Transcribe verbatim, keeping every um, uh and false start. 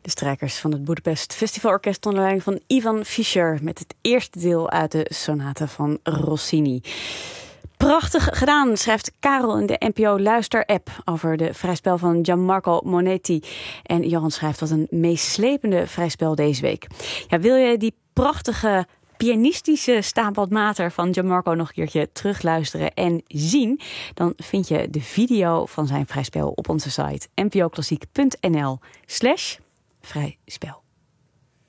De strijkers van het Budapest Festivalorkest onder leiding van Ivan Fischer met het eerste deel uit de sonate van Rossini. Prachtig gedaan, schrijft Karel in de N P O Luister-app over de vrijspel van Gianmarco Monetti. En Johan schrijft wat een meeslepende vrijspel deze week. Ja, wil je die prachtige pianistische Stabat Mater van Gianmarco nog een keertje terugluisteren en zien, dan vind je de video van zijn vrijspel op onze site n p o klassiek punt n l slash vrijspel.